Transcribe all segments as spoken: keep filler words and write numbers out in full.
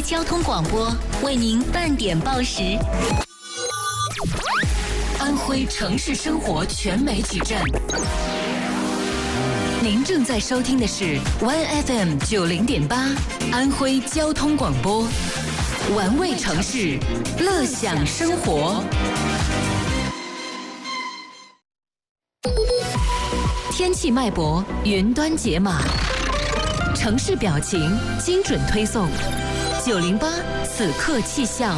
交通广播为您半点报时。安徽城市生活全媒体站，您正在收听的是 One F M 九零点八安徽交通广播，玩味城市，乐享生活。天气脉搏，云端解码，城市表情，精准推送。九零八此刻气象。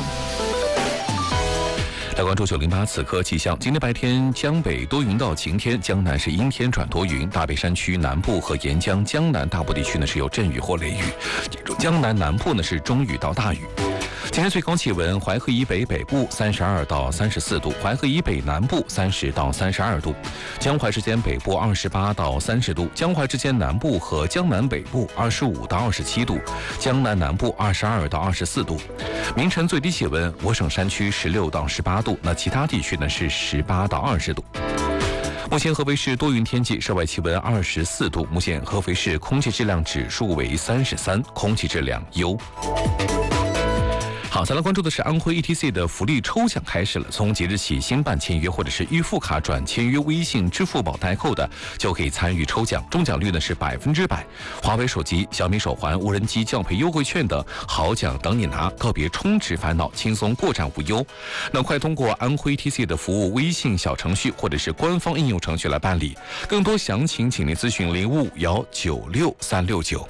来关注九零八此刻气象。今天白天江北多云到晴天，江南是阴天转多云，大北山区南部和沿江江南大部地区呢是有阵雨或雷雨，江南南部呢是中雨到大雨。今天最高气温，淮河以北北部三十二到三十四度，淮河以北南部三十到三十二度，江淮之间北部二十八到三十度，江淮之间南部和江南北部二十五到二十七度，江南南部二十二到二十四度。明晨最低气温，我省山区十六到十八度，那其他地区呢是十八到二十度。目前合肥市多云天气，室外气温二十四度。目前合肥市空气质量指数为三十三，空气质量优。好，再来关注的是安徽 E T C 的福利抽奖开始了。从即日起，新办签约或者是预付卡转签约微信、支付宝代扣的，就可以参与抽奖，中奖率呢是百分之百。华为手机、小米手环、无人机教培优惠券等好奖等你拿，告别充值烦恼，轻松过站无忧。那快通过安徽 E T C 的服务微信小程序或者是官方应用程序来办理。更多详情，请您咨询零五五幺九六三六九。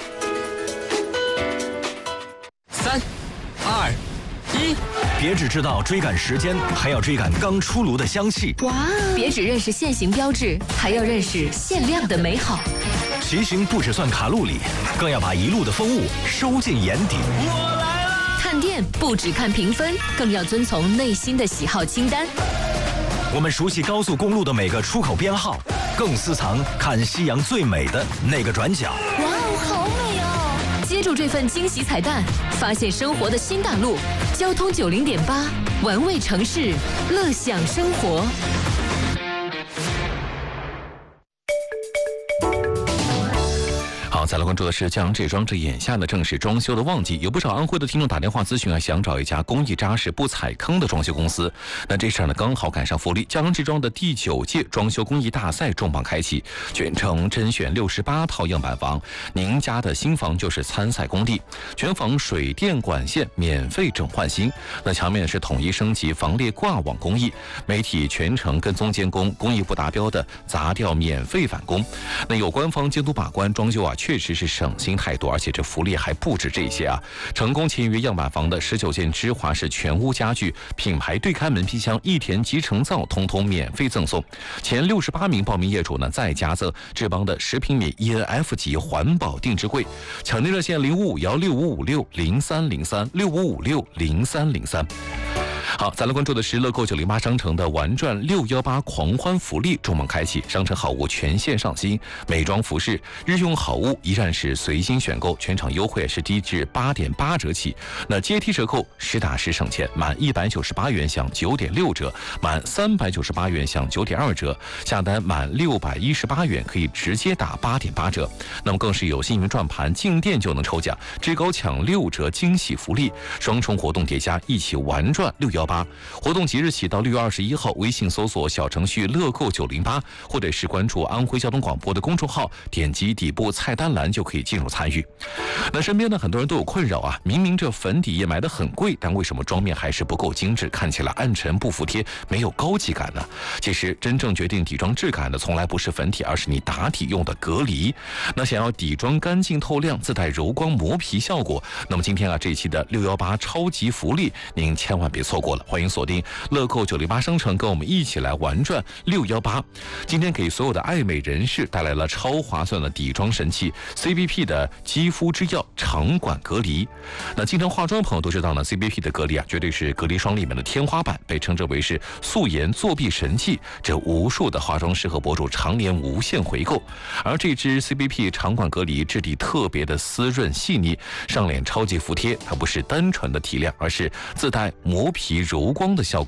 三、二。一， 别只知道追赶时间，还要追赶刚出炉的香气。 哇！别只认识限行标志，还要认识限量的美好。 骑行不只算卡路里，更要把一路的风物收进眼底。 我来了！ 看店不只看评分，更要遵从内心的喜好清单。 我们熟悉高速公路的每个出口编号，更私藏看夕阳最美的那个转角。 哇哦，好美哦！接住这份惊喜彩蛋，发现生活的新大陆。交通九零点八，玩味城市，乐享生活。 好，再来关注的是江阳这庄，这眼下呢正是装修的旺季，有不少安徽的听众打电话咨询啊，想找一家工艺扎实、不踩坑的装修公司。那这事儿呢刚好赶上福利，江阳这庄的第九届装修工艺大赛重磅开启，全程甄选六十八套样板房，您家的新房就是参赛工地，全房水电管线免费整换新，那墙面是统一升级防裂挂网工艺，媒体全程跟踪监工，工艺不达标的砸掉免费返工。那有官方监督把关，装修啊确实是省心太多，而且这福利还不止这些啊！成功签约样板房的十九件芝华士全屋家具、品牌对开门皮箱、益田集成灶，通通免费赠送。前六十八名报名业主呢，再加赠志邦的十平米 E N F 级环保定制柜。抢订热线零五五幺六五五六零三零三六五五六零三零三。好，再来关注的是乐购九零八商城的玩转六一八狂欢福利重磅开启，商城好物全线上新，美妆服饰、日用好物一站式随心选购，全场优惠是低至八点八折起。那阶梯折扣实打实省钱，满一百九十八元享九点六折，满三百九十八元享九点二折，下单满六百一十八元可以直接打八点八折。那么更是有幸运转盘进店就能抽奖，至高抢六折惊喜福利，双重活动叠加，一起玩转六一八。活动即日起到六月二十一号，微信搜索小程序乐购九零八，或者是关注安徽交通广播的公众号，点击底部菜单栏就可以进入参与。那身边呢，很多人都有困扰啊，明明这粉底液买得很贵，但为什么妆面还是不够精致，看起来暗沉不服帖，没有高级感呢？其实真正决定底妆质感的从来不是粉底，而是你打底用的隔离。那想要底妆干净透亮，自带柔光磨皮效果，那么今天啊这一期的六一八超级福利您千万别错过了，欢迎锁定乐购九零八商城，跟我们一起来玩转六一八。今天给所有的爱美人士带来了超划算的底妆神器 C B P 的肌肤之钥场馆隔离。那经常化妆的朋友都知道呢 C B P 的隔离啊绝对是隔离霜里面的天花板，被称之为是素颜作弊神器，这无数的化妆师和博主常年无限回购。而这支 C B P 场馆隔离质地特别的丝润细腻，上脸超级服帖，它不是单纯的提亮，而是自带磨皮柔光的效果。